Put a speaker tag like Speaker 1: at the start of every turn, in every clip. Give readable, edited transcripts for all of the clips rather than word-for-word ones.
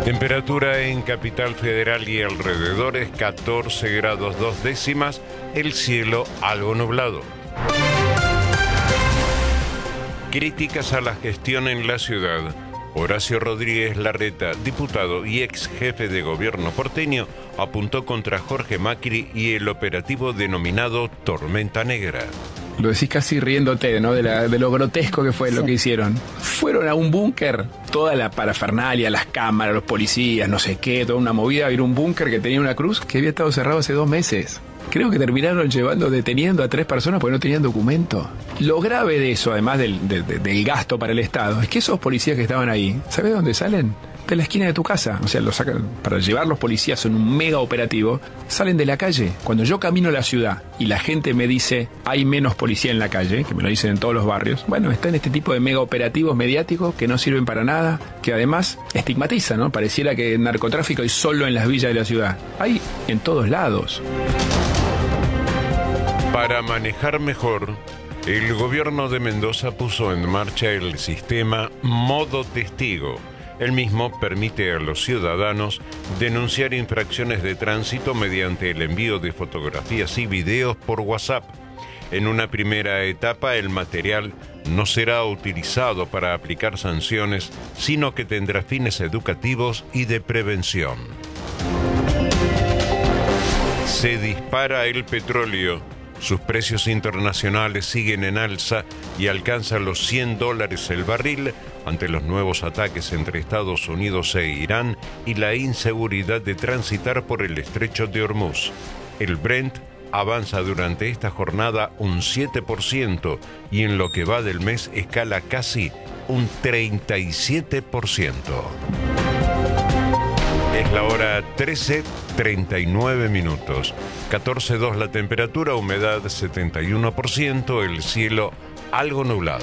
Speaker 1: Temperatura en Capital Federal y alrededores 14 grados 2 décimas, el cielo algo nublado. Críticas a la gestión en la ciudad. Horacio Rodríguez Larreta, diputado y ex jefe de gobierno porteño, apuntó contra Jorge Macri y el operativo denominado Tormenta Negra.
Speaker 2: Lo decís casi riéndote, ¿no? De lo grotesco que fue lo que hicieron. Fueron a un búnker, toda la parafernalia, las cámaras, los policías, no sé qué, toda una movida, a ir a un búnker que tenía una cruz que había estado cerrado hace 2 meses. Creo que terminaron deteniendo a 3 personas porque no tenían documento. Lo grave de eso, además del gasto para el Estado, es que esos policías que estaban ahí, ¿sabes de dónde salen? De la esquina de tu casa. O sea, los sacan para llevar los policías en un mega operativo, salen de la calle. Cuando yo camino a la ciudad y la gente me dice hay menos policía en la calle, que me lo dicen en todos los barrios, bueno, está en este tipo de mega operativos mediáticos que no sirven para nada, que además estigmatizan, ¿no? Pareciera que el narcotráfico hay solo en las villas de la ciudad. Hay en todos lados.
Speaker 1: Para manejar mejor, el gobierno de Mendoza puso en marcha el sistema Modo Testigo. El mismo permite a los ciudadanos denunciar infracciones de tránsito mediante el envío de fotografías y videos por WhatsApp. En una primera etapa, el material no será utilizado para aplicar sanciones, sino que tendrá fines educativos y de prevención. Se dispara el petróleo. Sus precios internacionales siguen en alza y alcanzan los $100 el barril ante los nuevos ataques entre Estados Unidos e Irán y la inseguridad de transitar por el estrecho de Hormuz. El Brent avanza durante esta jornada un 7% y en lo que va del mes escala casi un 37%. Es la hora 13:39 minutos. 14:02 la temperatura, humedad 71%, el cielo algo nublado.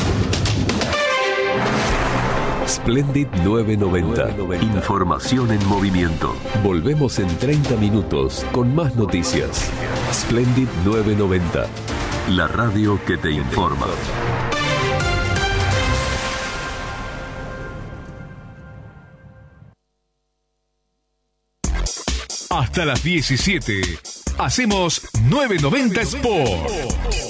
Speaker 3: Splendid 990. Información en movimiento. Volvemos en 30 minutos con más noticias. Splendid 990. La radio que te informa.
Speaker 4: Hasta las 17. Hacemos 990 Sport.